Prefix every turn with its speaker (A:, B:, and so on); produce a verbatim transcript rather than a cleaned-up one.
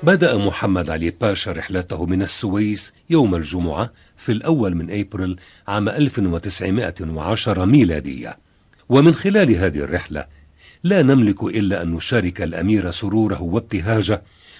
A: بدأ محمد علي باشا رحلته من السويس يوم الجمعة في الأول من أبريل عام ألف وتسعمائة وعشرة ميلادية. ومن خلال هذه الرحلة لا نملك إلا أن نشارك الأمير سروره وابتهاجه